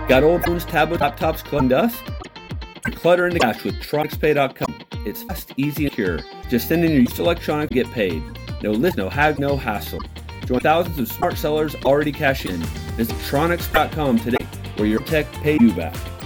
Got old phones, tablets, laptops, collecting dust? Clutter into cash with TronixPay.com. It's fast, easy, and secure. Just send in your used electronics and get paid. No list, no hag, no hassle. Join thousands of smart sellers already cashing in. Visit Tronix.com today, where your tech pays you back.